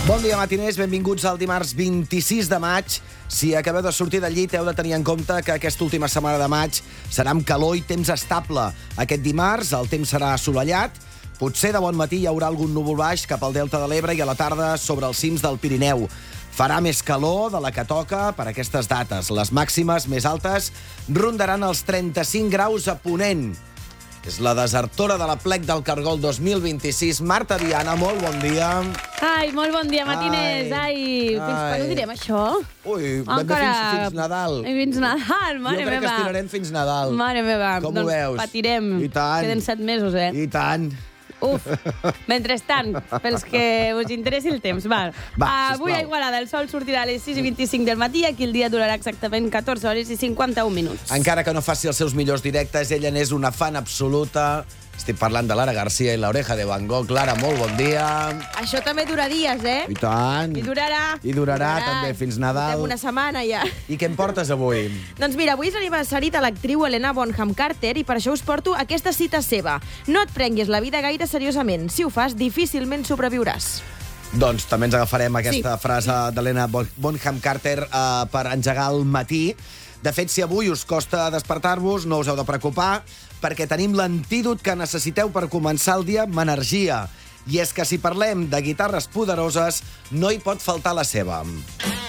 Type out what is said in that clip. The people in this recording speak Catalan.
Bon dia, matiners. Benvinguts al dimarts 26 de maig. Si acabeu de sortir del llit, heu de tenir en compte que aquesta última setmana de maig serà amb calor i temps estable. Aquest dimarts el temps serà assolellat. Potser de bon matí hi haurà algun núvol baix cap al Delta de l'Ebre i a la tarda sobre els cims del Pirineu. Farà més calor de la que toca per aquestes dates. Les màximes més altes rondaran els 35 graus a Ponent. És la desertora de la Plec del Cargol 2026, Marta Viana. Molt bon dia. Ai, molt bon dia, matiners. Ai, fins quan ho direm, això? Ui, vam de fins Nadal. Fins Nadal, mare meva. Jo crec que estirarem fins Nadal. Mare meva. Com ho veus? Patirem. I tant. Queden 7 mesos, I tant. Uf. Mentrestant, pels que us interessi el temps, va. Avui a Igualada el sol sortirà a les 6:25 del matí i aquí el dia durarà exactament 14 hores i 51 minuts. Encara que no faci els seus millors directes, ella n'és una fan absoluta. Estic parlant de Lara Garcia i l'Oreja de Van Gogh. Lara, molt bon dia. Això també dura dies, I tant. I durarà. I durarà també fins Nadal. Portem una setmana ja. I què em portes avui? Doncs mira, avui és l'aniversari de l'actriu Helena Bonham Carter i per això us porto aquesta cita seva. No et prenguis la vida gaire seriosament. Si ho fas, difícilment sobreviuràs. Doncs també ens agafarem aquesta frase d'Helena Bonham Carter per engegar el matí. De fet, si avui us costa despertar-vos, no us heu de preocupar, perquè tenim l'antídot que necessiteu per començar el dia amb energia. I és que si parlem de guitarres poderoses, no hi pot faltar la seva.